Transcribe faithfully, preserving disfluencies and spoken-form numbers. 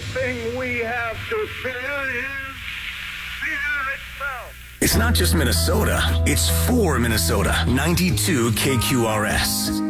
thing we have to fear is fear itself. It's not just Minnesota, it's for Minnesota. ninety-two K Q R S.